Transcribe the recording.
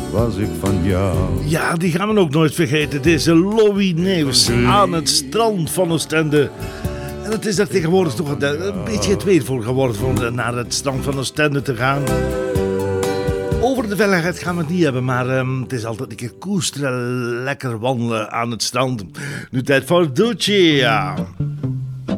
was ik van jou. Ja, die gaan we ook nooit vergeten. Deze Louis Neefs aan het strand van Oostende. En het is daar tegenwoordig toch een beetje het weer voor geworden om naar het strand van Oostende te gaan. Over de veiligheid gaan we het niet hebben, maar het is altijd een keer koesteren, lekker wandelen aan het strand. Nu tijd voor Ducci, ja.